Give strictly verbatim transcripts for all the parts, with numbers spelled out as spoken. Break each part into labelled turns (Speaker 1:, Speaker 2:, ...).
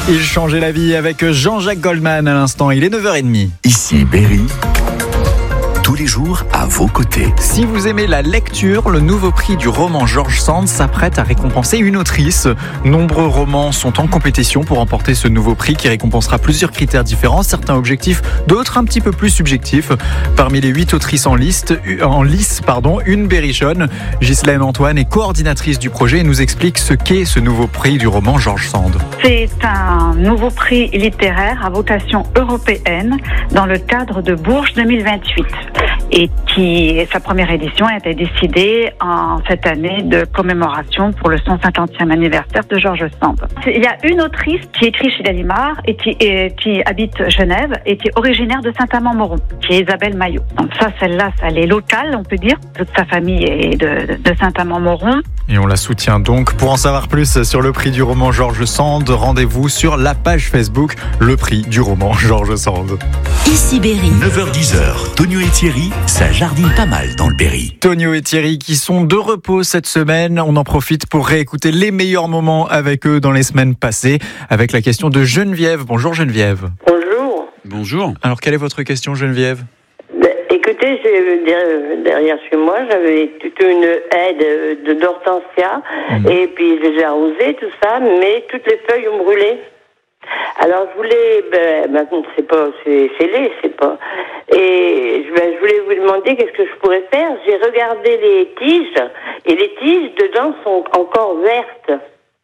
Speaker 1: Il changeait la vie avec Jean-Jacques Goldman à l'instant. Il est neuf heures trente.
Speaker 2: Ici Berry. Tous les jours à vos côtés.
Speaker 1: Si vous aimez la lecture, le nouveau prix du roman George Sand s'apprête à récompenser une autrice. Nombreux romans sont en compétition pour remporter ce nouveau prix qui récompensera plusieurs critères différents, certains objectifs, d'autres un petit peu plus subjectifs. Parmi les huit autrices en liste, en lice, pardon, une berrichonne. Ghislaine Antoine est coordinatrice du projet et nous explique ce qu'est ce nouveau prix du roman George Sand.
Speaker 3: C'est un nouveau prix littéraire à vocation européenne dans le cadre de Bourges deux mille vingt-huit. Et qui, sa première édition a été décidée en cette année de commémoration pour le cent cinquantième anniversaire de George Sand. Il y a une autrice qui écrit chez Gallimard et qui, et, qui habite Genève et qui est originaire de Saint-Amand-Montrond, qui est Isabelle Maillot. Donc ça, celle-là, elle est locale, on peut dire. Toute sa famille est de, de Saint-Amand-Montrond.
Speaker 1: Et on la soutient donc. Pour en savoir plus sur le prix du roman George Sand, rendez-vous sur la page Facebook Le prix du roman George Sand.
Speaker 4: Ici Berry.
Speaker 2: neuf heures dix, Tonio et Thierry, ça jardine pas mal dans le Berry.
Speaker 1: Tonio et Thierry qui sont de repos cette semaine. On en profite pour réécouter les meilleurs moments avec eux dans les semaines passées. Avec la question de Geneviève. Bonjour Geneviève.
Speaker 5: Bonjour.
Speaker 1: Bonjour. Alors quelle est votre question Geneviève ?
Speaker 5: Ben, écoutez, j'ai, derrière chez moi, j'avais toute une haie de, de d'hortensia mmh. et puis j'ai arrosé tout ça, mais toutes les feuilles ont brûlé. Alors je voulais, ben, maintenant c'est pas, c'est, c'est laid, c'est pas. Et ben, je voulais vous demander qu'est-ce que je pourrais faire. J'ai regardé les tiges et les tiges dedans sont encore vertes.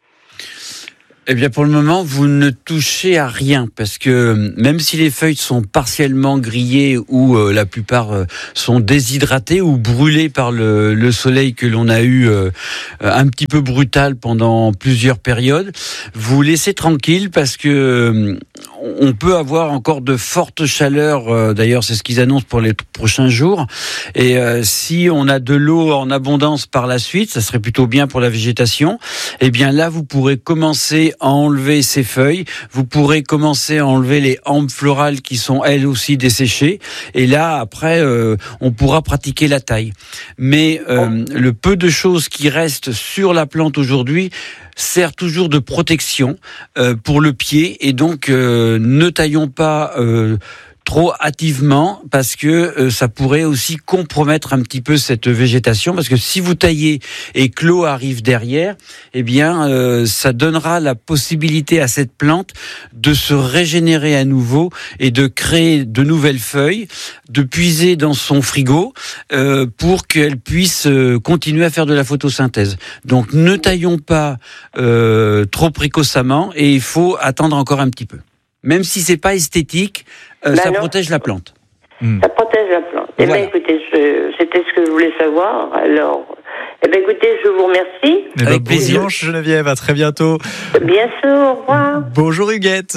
Speaker 6: Eh bien, pour le moment, vous ne touchez à rien parce que même si les feuilles sont partiellement grillées ou euh, la plupart euh, sont déshydratées ou brûlées par le, le soleil que l'on a eu euh, un petit peu brutal pendant plusieurs périodes, vous laissez tranquille parce que euh, on peut avoir encore de fortes chaleurs. Euh, d'ailleurs, c'est ce qu'ils annoncent pour les t- prochains jours. Et euh, si on a de l'eau en abondance par la suite, ça serait plutôt bien pour la végétation. Eh bien, là, vous pourrez commencer à enlever ces feuilles, vous pourrez commencer à enlever les hampes florales qui sont elles aussi desséchées, et là après euh, on pourra pratiquer la taille. Mais euh, le peu de choses qui restent sur la plante aujourd'hui sert toujours de protection euh, pour le pied, et donc euh, ne taillons pas euh, trop hâtivement parce que euh, ça pourrait aussi compromettre un petit peu cette végétation, parce que si vous taillez et que l'eau arrive derrière, eh bien euh, ça donnera la possibilité à cette plante de se régénérer à nouveau et de créer de nouvelles feuilles, de puiser dans son frigo euh, pour qu'elle puisse euh, continuer à faire de la photosynthèse. Donc ne taillons pas euh, trop précocement, et il faut attendre encore un petit peu. Même si c'est pas esthétique, euh, ça non. protège la plante.
Speaker 5: Mmh. Ça protège la plante. Eh voilà. bien, écoutez, je, c'était ce que je voulais savoir. Alors, eh bien, écoutez, je vous remercie.
Speaker 1: Eh ben, Avec plaisir. Bonjour Geneviève, à très bientôt.
Speaker 5: Bien sûr, au revoir.
Speaker 1: Bonjour Huguette.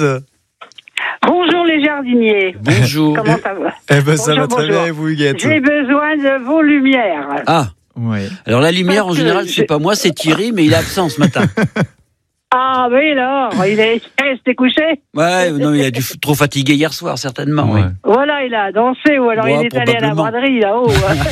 Speaker 3: Bonjour les jardiniers.
Speaker 6: Bonjour.
Speaker 3: Comment ça va ?
Speaker 1: Eh ben,
Speaker 3: bonjour,
Speaker 1: ça va très
Speaker 3: bonjour.
Speaker 1: bien, et vous Huguette ?
Speaker 3: J'ai besoin de vos lumières.
Speaker 6: Ah.
Speaker 1: Oui.
Speaker 6: Alors la lumière, en général, c'est pas moi, c'est Thierry, mais il est absent ce matin.
Speaker 3: Ah oui, alors, il est resté couché.
Speaker 6: Ouais, non, il a dû trop fatigué hier soir, certainement. Ouais. Oui.
Speaker 3: Voilà, il a dansé, ou alors ouais, il est allé à la braderie, là-haut.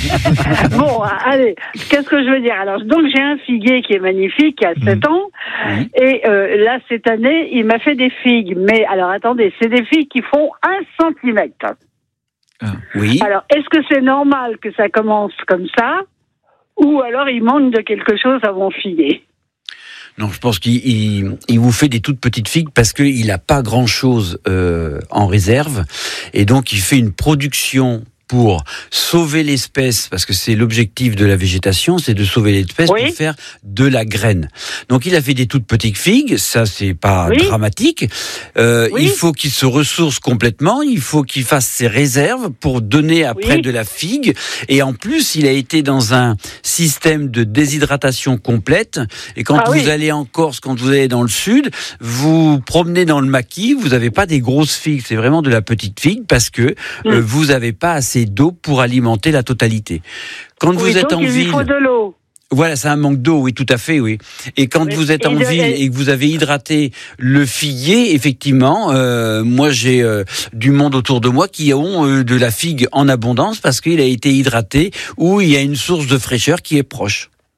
Speaker 3: Bon, allez, qu'est-ce que je veux dire ? Alors, donc, j'ai un figuier qui est magnifique, qui a sept mmh. ans, mmh. et euh, là, cette année, il m'a fait des figues. Mais, alors, attendez, c'est des figues qui font un centimètre.
Speaker 6: Ah, oui.
Speaker 3: Alors, est-ce que c'est normal que ça commence comme ça, ou alors il manque de quelque chose à mon figuier ?
Speaker 6: Non, je pense qu'il il, il vous fait des toutes petites figues parce qu'il n'a pas grand-chose euh, en réserve, et donc il fait une production pour sauver l'espèce, parce que c'est l'objectif de la végétation, c'est de sauver l'espèce oui. pour faire de la graine. Donc il a fait des toutes petites figues, ça c'est pas oui. dramatique. Euh, oui. Il faut qu'il se ressource complètement, il faut qu'il fasse ses réserves pour donner après oui. de la figue, et en plus il a été dans un système de déshydratation complète, et quand ah, vous oui. allez en Corse, quand vous allez dans le sud, vous promenez dans le maquis, vous n'avez pas des grosses figues, c'est vraiment de la petite figue, parce que mm. euh, vous n'avez pas assez d'eau pour alimenter la totalité. Quand
Speaker 3: oui,
Speaker 6: vous êtes en
Speaker 3: il
Speaker 6: ville,
Speaker 3: il faut de l'eau.
Speaker 6: Voilà, c'est un manque d'eau, oui, tout à fait, oui. Et quand oui. vous êtes en et ville de... et que vous avez hydraté le figuier, effectivement, euh, moi j'ai euh, du monde autour de moi qui ont euh, de la figue en abondance parce qu'il a été hydraté ou il y a une source de fraîcheur qui est proche.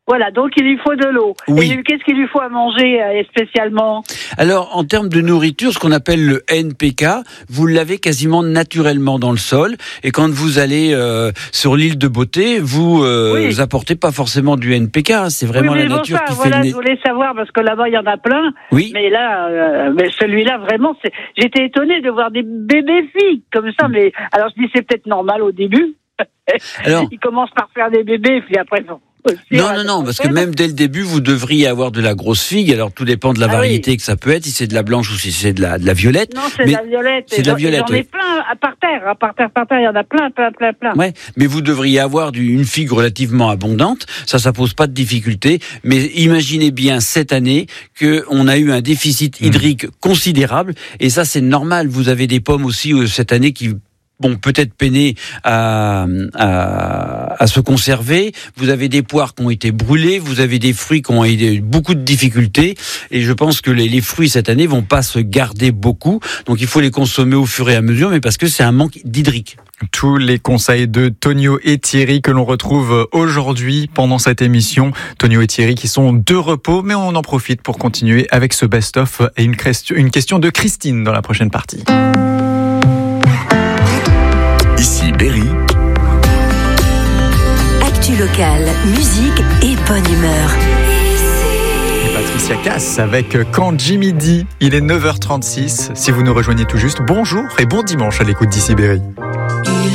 Speaker 4: Voilà, donc il lui faut de l'eau.
Speaker 6: Oui.
Speaker 4: Et qu'est-ce qu'il lui faut à manger euh, spécialement?
Speaker 6: Alors, en termes de nourriture, ce qu'on appelle le N P K, vous l'avez quasiment naturellement dans le sol. Et quand vous allez euh, sur l'île de Beauté, vous euh,
Speaker 4: Oui.
Speaker 6: apportez pas forcément du N P K. Hein, c'est vraiment
Speaker 4: oui, mais
Speaker 6: la
Speaker 4: bon,
Speaker 6: nature
Speaker 4: ça,
Speaker 6: qui
Speaker 4: voilà,
Speaker 6: fait le
Speaker 4: je voulais savoir, parce que là-bas, il y en a plein.
Speaker 6: Oui.
Speaker 4: Mais là, euh, mais celui-là, vraiment, c'est... j'étais étonnée de voir des bébés filles comme ça. Mais alors, je dis, c'est peut-être normal au début.
Speaker 6: Alors,
Speaker 4: ils commencent par faire des bébés, puis après... Bon.
Speaker 6: Non, non, non, parce que même dès le début, vous devriez avoir de la grosse figue. Alors, tout dépend de la
Speaker 4: Ah
Speaker 6: variété
Speaker 4: oui.
Speaker 6: que ça peut être, si c'est de la blanche ou si c'est de la, de la violette.
Speaker 4: Non, c'est
Speaker 6: mais
Speaker 4: de la violette.
Speaker 6: C'est de la violette,
Speaker 4: J'en ai
Speaker 6: oui.
Speaker 4: plein à par terre, à par terre, par terre. Il y en a plein, plein, plein, plein.
Speaker 6: Ouais, mais vous devriez avoir du, une figue relativement abondante. Ça, ça pose pas de difficulté. Mais imaginez bien cette année que on a eu un déficit hydrique considérable. Et ça, c'est normal. Vous avez des pommes aussi euh, cette année qui Bon, peut-être peiner à, à, à se conserver. Vous avez des poires qui ont été brûlées, vous avez des fruits qui ont eu beaucoup de difficultés. Et je pense que les, les fruits cette année vont pas se garder beaucoup. Donc il faut les consommer au fur et à mesure, mais parce que c'est un manque d'hydrique.
Speaker 1: Tous les conseils de Tonio et Thierry que l'on retrouve aujourd'hui pendant cette émission. Tonio et Thierry qui sont de repos, mais on en profite pour continuer avec ce best-of et une question, une question de Christine dans la prochaine partie.
Speaker 2: Ici Berry.
Speaker 7: Actu locale, musique et bonne humeur.
Speaker 1: Et Patricia Cass avec Quand Jimmy dit. Il est neuf heures trente-six. Si vous nous rejoignez tout juste, bonjour et bon dimanche à l'écoute d'Ici Berry.